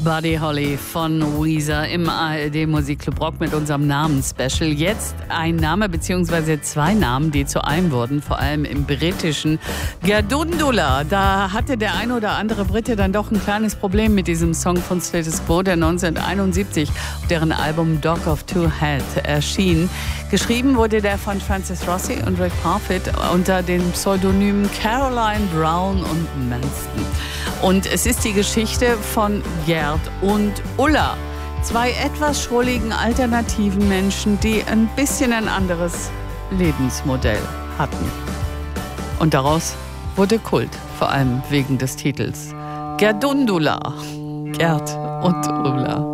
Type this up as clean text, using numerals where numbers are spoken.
Buddy Holly von Weezer im ARD Musikclub Rock mit unserem Namensspecial. Jetzt ein Name bzw. zwei Namen, die zu einem wurden, vor allem im britischen. Gerdundula, da hatte der ein oder andere Brite dann doch ein kleines Problem mit diesem Song von Status Quo, der 1971 auf deren Album Dog of Two Head erschien. Geschrieben wurde der von Francis Rossi und Rick Parfitt unter den Pseudonymen Caroline Brown und Manston. Und es ist die Geschichte von Gerd und Ulla, zwei etwas schrulligen alternativen Menschen, die ein bisschen ein anderes Lebensmodell hatten. Und daraus wurde Kult, vor allem wegen des Titels. Gerdundula, Gerd und Ulla.